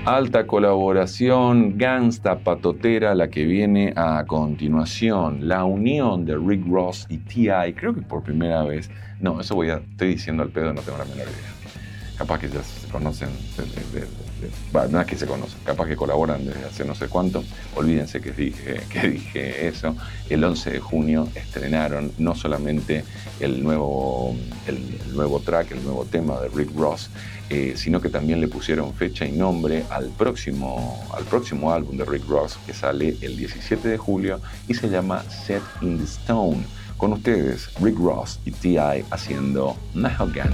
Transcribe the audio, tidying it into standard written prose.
Alta colaboración, gangsta patotera, la que viene a continuación. La unión de Rick Ross y T.I., creo que por primera vez. No, eso estoy diciendo al pedo, no tengo la menor idea. Capaz que ya se conocen, no es que se conocen, capaz que colaboran desde hace no sé cuánto. Olvídense que dije eso. El 11 de junio estrenaron no solamente el nuevo track, el nuevo tema de Rick Ross, sino que también le pusieron fecha y nombre al próximo álbum de Rick Ross, que sale el 17 de julio y se llama Set in the Stone. Con ustedes, Rick Ross y T.I. haciendo Mahogany.